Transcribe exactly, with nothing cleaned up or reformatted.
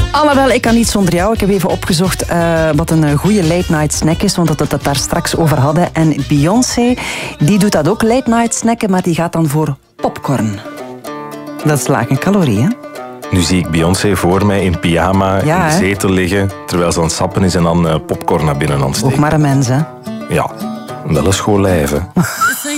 Alhoewel, ik kan niet zonder jou. Ik heb even opgezocht uh, wat een goede late-night snack is, want dat we het daar straks over hadden. En Beyoncé, die doet dat ook, late-night snacken, maar die gaat dan voor popcorn. Dat is laag in calorieën, hè? Nu zie ik Beyoncé voor mij in pyjama, ja, in de zetel liggen, terwijl ze aan het sappen is en dan uh, popcorn naar binnen aan het steken. Ook maar een mens, hè? Ja, wel een schoon lijf, hè.